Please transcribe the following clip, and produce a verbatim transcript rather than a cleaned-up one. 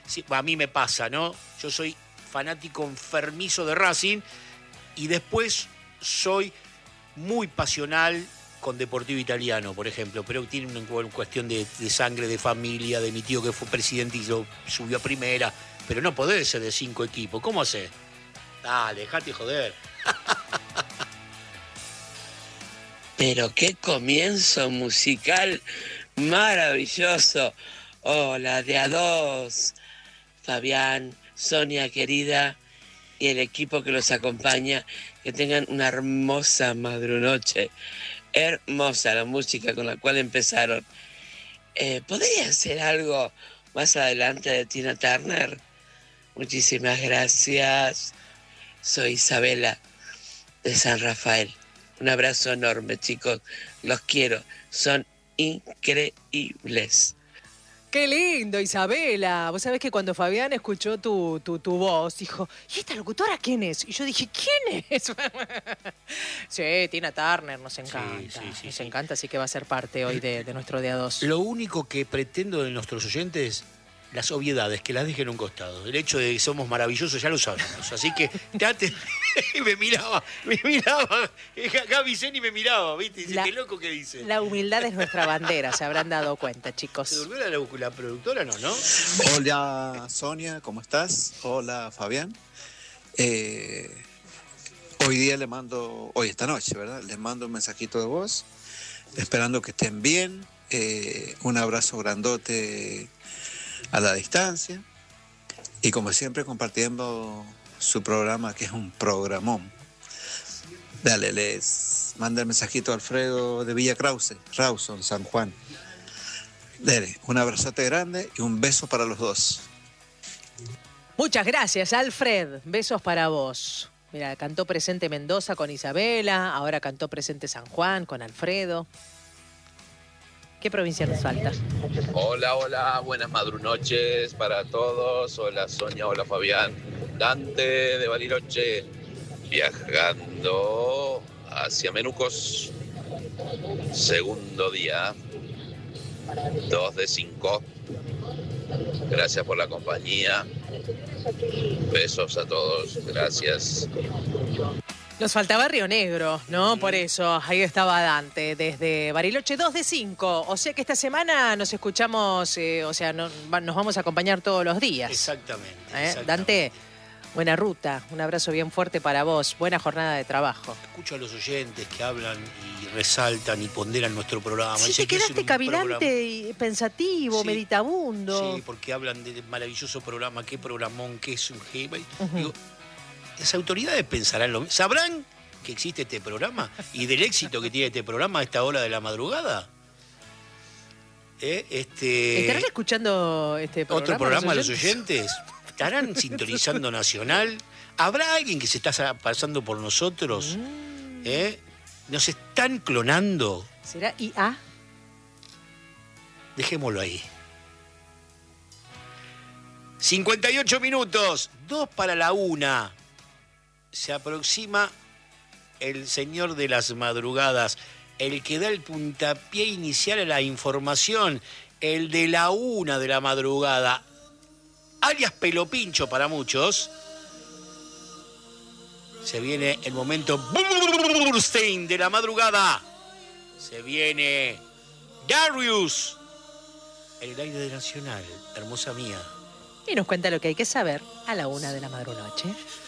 sí, a mí me pasa, ¿no? Yo soy fanático enfermizo de Racing y después soy muy pasional con Deportivo Italiano, por ejemplo, pero tiene una cuestión de, de sangre, de familia, de mi tío que fue presidente y lo subió a primera, pero no podés ser de cinco equipos, ¿cómo haces? Dale, dejate joder. Pero qué comienzo musical maravilloso. Hola, de a dos. Fabián, Sonia querida y el equipo que los acompaña, que tengan una hermosa madrunoche. Hermosa la música con la cual empezaron. Eh, ¿Podría hacer algo más adelante de Tina Turner? Muchísimas gracias. Soy Isabela de San Rafael. Un abrazo enorme, chicos. Los quiero. Son increíbles. Qué lindo, Isabela. Vos sabés que cuando Fabián escuchó tu, tu, tu voz, dijo, ¿y esta locutora quién es? Y yo dije, ¿quién es? Sí, Tina Turner, nos encanta. Sí, sí, sí, nos sí. encanta, así que va a ser parte hoy de, de nuestro día dos. Lo único que pretendo de nuestros oyentes, las obviedades, que las dejen a un costado. El hecho de que somos maravillosos ya lo sabemos. Así que date... me miraba, me miraba. Gaby Zeni me miraba, ¿viste? Dice, La- qué loco que dice. La humildad es nuestra bandera, se habrán dado cuenta, ¿Se chicos. durmió la, la productora? No, ¿no? Hola Sonia, ¿cómo estás? Hola Fabián. Eh, hoy día le mando, hoy esta noche, ¿verdad? Les mando un mensajito de voz, esperando que estén bien. Eh, un abrazo grandote a la distancia. Y como siempre compartiendo su programa, que es un programón. Dale, les manda el mensajito a Alfredo de Villa Krause, Rawson, San Juan. Dale, un abrazote grande y un beso para los dos. Muchas gracias, Alfred. Besos para vos. Mira, cantó presente Mendoza con Isabela, ahora cantó presente San Juan con Alfredo. ¿Qué provincia nos falta? Hola, hola, buenas madrunoches para todos. Hola Sonia, hola Fabián. Dante de Bariloche, viajando hacia Menucos. Segundo día, dos de cinco. Gracias por la compañía. Besos a todos, gracias. Nos faltaba Río Negro, ¿no? Por eso, ahí estaba Dante, desde Bariloche, dos de cinco. O sea que esta semana nos escuchamos, eh, o sea, no- va- nos vamos a acompañar todos los días. Exactamente. ¿Eh? exactamente. Dante, buena ruta, un abrazo bien fuerte para vos, buena jornada de trabajo. Escucho a los oyentes que hablan y resaltan y ponderan nuestro programa. Sí, Dicen te que es quedaste un cavilante programa- y pensativo, Sí, meditabundo. Sí, porque hablan del maravilloso programa, qué programón, qué es un G. Ujú. Digo, las autoridades pensarán lo mismo. ¿Sabrán que existe este programa y del éxito que tiene este programa a esta hora de la madrugada? ¿Eh? Este, ¿Estarán escuchando este programa? ¿Otro programa los los oyentes? ¿Estarán sintonizando Nacional? ¿Habrá alguien que se está pasando por nosotros? Mm. ¿Eh? ¿Nos están clonando? ¿Será I A? Dejémoslo ahí. cincuenta y ocho minutos, dos para la una. Se aproxima el señor de las madrugadas, el que da el puntapié inicial a la información, el de la una de la madrugada, alias Pelopincho para muchos. Se viene el momento Burstein de la madrugada. Se viene Darius. El aire de Nacional, hermosa mía. Y nos cuenta lo que hay que saber a la una de la madrunoche.